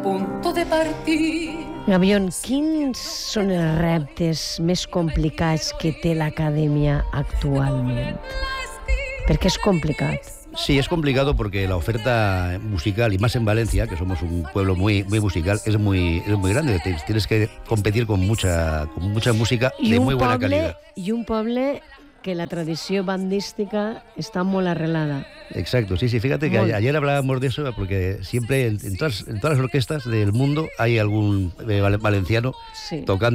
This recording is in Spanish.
punto de partir. Gabriel, quins són els reptes més complicats que té l'acadèmia actualment? Perquè és complicat. Sí, es complicado porque la oferta musical, y más en Valencia, que somos un pueblo muy musical, es muy grande. Tienes que competir con mucha música de muy buena calidad. I un poble que la tradició bandística està molt arrelada. Exacto, sí, fíjate que ayer hablábamos de eso porque siempre en todas las orquestas del mundo hay algún valenciano tocando